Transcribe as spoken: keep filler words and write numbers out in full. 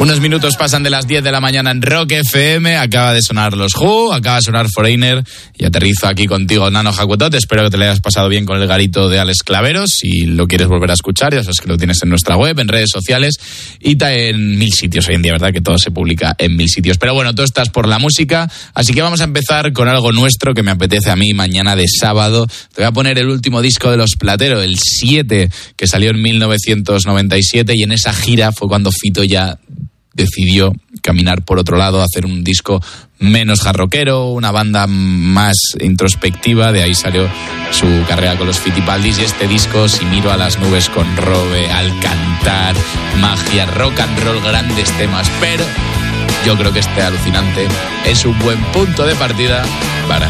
Unos minutos pasan de las diez de la mañana en Rock F M. Acaba de sonar los Who, acaba de sonar Foreigner. Y aterrizo aquí contigo, Nano Jacuetot. Espero que te lo hayas pasado bien con el garito de Alex Claveros. Si lo quieres volver a escuchar, ya sabes que lo tienes en nuestra web, en redes sociales y en mil sitios hoy en día, ¿verdad? Que todo se publica en mil sitios. Pero bueno, tú estás por la música, así que vamos a empezar con algo nuestro que me apetece a mí mañana de sábado. Te voy a poner el último disco de Los Platero, el siete, que salió en mil novecientos noventa y siete, y en esa gira fue cuando Fito ya decidió caminar por otro lado, hacer un disco menos jarroquero, una banda más introspectiva. De ahí salió su carrera con los Fitipaldis, y este disco, Si miro a las nubes con Robe, Alcantar, Magia, rock and roll, grandes temas, pero yo creo que este Alucinante es un buen punto de partida para